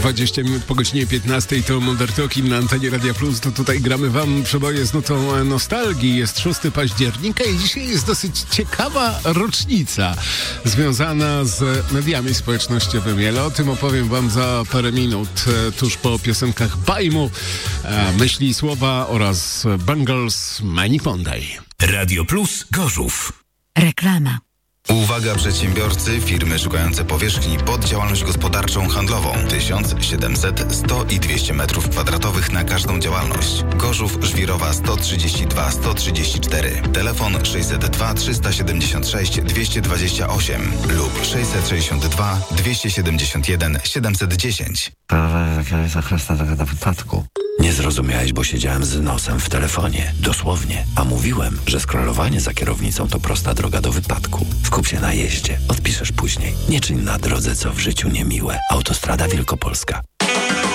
20 minut po godzinie 15 to Modern Talking na antenie Radia Plus. To tutaj gramy wam przeboje z nutą nostalgii. Jest 6 października i dzisiaj jest dosyć ciekawa rocznica związana z mediami społecznościowymi, ale o tym opowiem wam za parę minut, tuż po piosenkach Bajmu, Myśli i Słowa oraz Bangles Manic Monday. Radio Plus Gorzów. Reklama. Uwaga przedsiębiorcy, firmy szukające powierzchni pod działalność gospodarczą handlową 1700, 100 i 200 m2 na każdą działalność. Gorzów, Żwirowa 132 134. Telefon 602 376 228 lub 662 271 710. Zakresna do wypadku. Nie zrozumiałeś, bo siedziałem z nosem w telefonie. Dosłownie. A mówiłem, że scrollowanie za kierownicą to prosta droga do wypadku. Skup się na jeździe. Odpiszesz później. Nie czyń na drodze, co w życiu niemiłe. Autostrada Wielkopolska.